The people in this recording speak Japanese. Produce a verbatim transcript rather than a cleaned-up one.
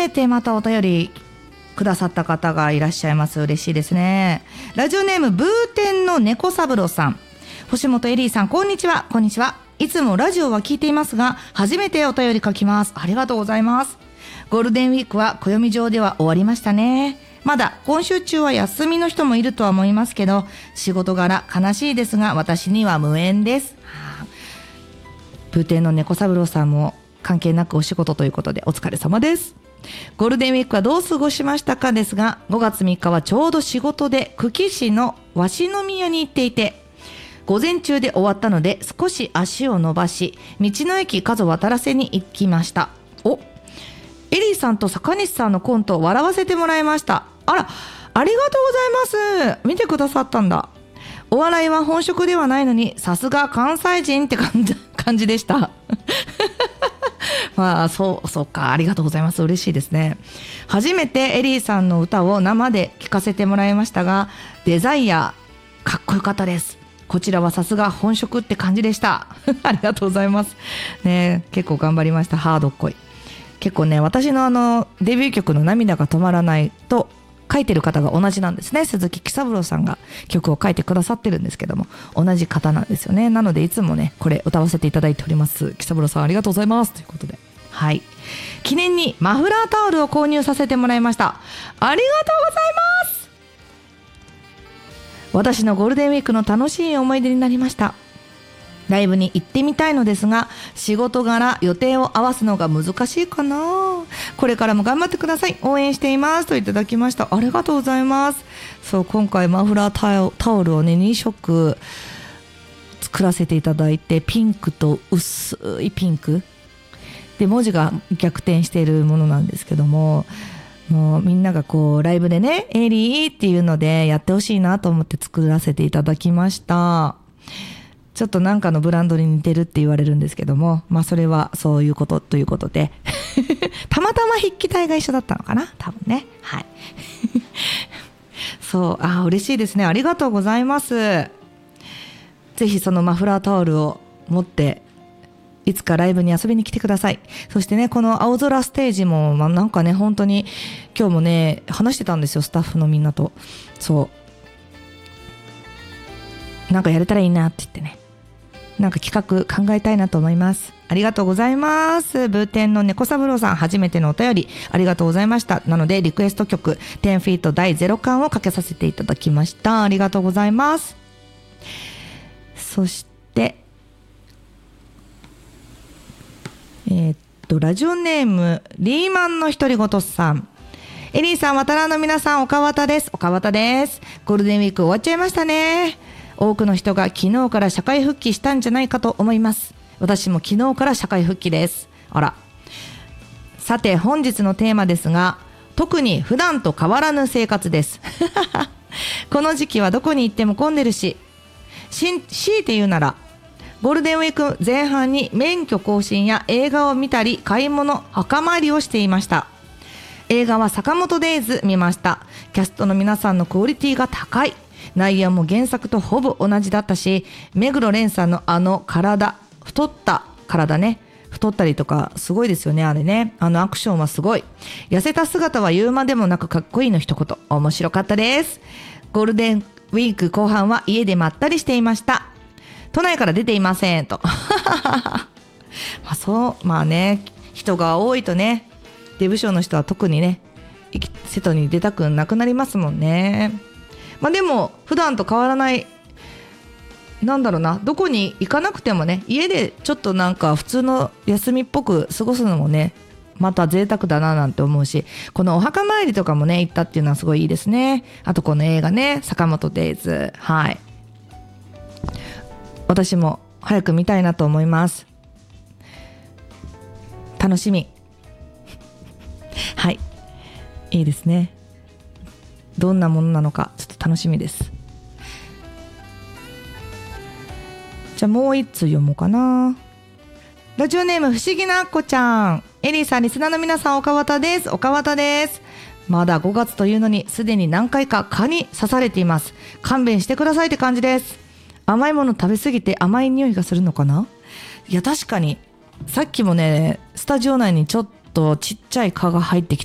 めてまたお便りくださった方がいらっしゃいます。嬉しいですね。ラジオネームブーテンの猫三郎さん、星本エリーさん、こんにちは。こんにちは。いつもラジオは聞いていますが、初めてお便り書きます。ありがとうございます。ゴールデンウィークは暦上では終わりましたね。まだ今週中は休みの人もいるとは思いますけど、仕事柄悲しいですが私には無縁です。はあ、ブーテンの猫三郎さんも関係なくお仕事ということでお疲れ様です。ゴールデンウィークはどう過ごしましたかですが、ごがつみっかはちょうど仕事で久喜市の鷲宮に行っていて、午前中で終わったので少し足を伸ばし、道の駅数渡らせに行きました。お、エリーさんと坂西さんのコントを笑わせてもらいました。あら、ありがとうございます。見てくださったんだ。お笑いは本職ではないのにさすが関西人って感じ、感じでしたまあそうそうか、ありがとうございます。嬉しいですね。初めてエリーさんの歌を生で聴かせてもらいましたが、デザイアかっこよかったです。こちらはさすが本職って感じでしたありがとうございますね。結構頑張りました。ハードっこい。結構ね、私のあのデビュー曲の涙が止まらないと書いてる方が同じなんですね。鈴木喜三郎さんが曲を書いてくださってるんですけども、同じ方なんですよね。なのでいつもねこれ歌わせていただいております。喜三郎さんありがとうございますということで、はい、記念にマフラータオルを購入させてもらいました。ありがとうございます。私のゴールデンウィークの楽しい思い出になりました。ライブに行ってみたいのですが、仕事柄予定を合わすのが難しいかな。これからも頑張ってください。応援していますといただきました。ありがとうございます。そう、今回マフラータオ、タオルをねにしょく作らせていただいて、ピンクと薄いピンクで文字が逆転しているものなんですけども、もうみんながこうライブでねエリーっていうのでやってほしいなと思って作らせていただきました。ちょっとなんかのブランドに似てるって言われるんですけども、まあそれはそういうことということでたまたま筆記体が一緒だったのかな、多分ね。はいそう、あ、嬉しいですね。ありがとうございます。ぜひそのマフラータオルを持っていつかライブに遊びに来てください。そしてね、この青空ステージも、まあ、なんかね本当に今日もね話してたんですよ、スタッフのみんなと。そうなんかやれたらいいなって言ってね、なんか企画考えたいなと思います。ありがとうございます。ブーテンの猫三郎さん、初めてのお便りありがとうございました。なのでリクエスト曲じゅうフィートだいゼロかんをかけさせていただきました。ありがとうございます。そしてえー、っとラジオネームリーマンの独り言さん、エリーさん、渡らの皆さん、岡渡です。岡渡です。ゴールデンウィーク終わっちゃいましたね。多くの人が昨日から社会復帰したんじゃないかと思います。私も昨日から社会復帰です。あら。さて本日のテーマですが、特に普段と変わらぬ生活ですこの時期はどこに行っても混んでるし、し強いて言うならゴールデンウィーク前半に免許更新や映画を見たり買い物、墓参りをしていました。映画は坂本デイズ見ました。キャストの皆さんのクオリティが高い。内容も原作とほぼ同じだったし、目黒蓮さんのあの体、太った体ね、太ったりとかすごいですよね、あれね。あのアクションはすごい。痩せた姿は言うまでもなくかっこいいの一言。面白かったです。ゴールデンウィーク後半は家でまったりしていました。都内から出ていませんとまあそうまあね、人が多いとね、デブ症の人は特にね外に出たくなくなりますもんね。まあでも普段と変わらない、なんだろうな、どこに行かなくてもね、家でちょっとなんか普通の休みっぽく過ごすのもね、また贅沢だななんて思うし、このお墓参りとかもね行ったっていうのはすごいいいですね。あとこの映画ね、坂本デイズ、はい、私も早く見たいなと思います。楽しみはい、いいですね。どんなものなのかちょっと楽しみです。じゃあもう一通読もうかな。ラジオネーム不思議なあっこちゃん、エリーさん、リスナーの皆さん、岡渡です。岡渡です。まだごがつというのにすでに何回か蚊に刺されています。勘弁してくださいって感じです。甘いもの食べ過ぎて甘い匂いがするのかな。いや確かにさっきもねスタジオ内にちょっとちっちゃい蚊が入ってき